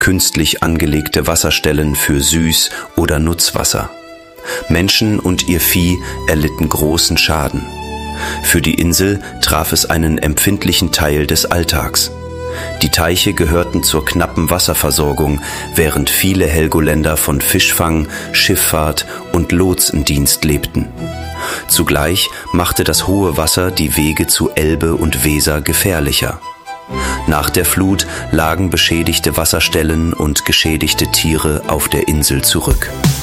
künstlich angelegte Wasserstellen für Süß- oder Nutzwasser. Menschen und ihr Vieh erlitten großen Schaden. Für die Insel traf es einen empfindlichen Teil des Alltags. Die Teiche gehörten zur knappen Wasserversorgung, während viele Helgoländer von Fischfang, Schifffahrt und Lotsendienst lebten. Zugleich machte das hohe Wasser die Wege zu Elbe und Weser gefährlicher. Nach der Flut lagen beschädigte Wasserstellen und geschädigte Tiere auf der Insel zurück.